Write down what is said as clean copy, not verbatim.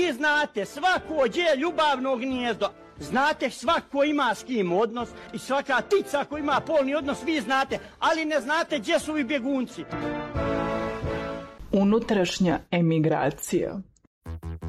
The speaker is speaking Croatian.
Vi znate svako gdje je ljubavno gnijezdo. Znate svako ima s kim odnos i svaka ptica ako ima polni odnos, vi znate, ali ne znate gdje su vi bjegunci. Unutrašnja emigracija.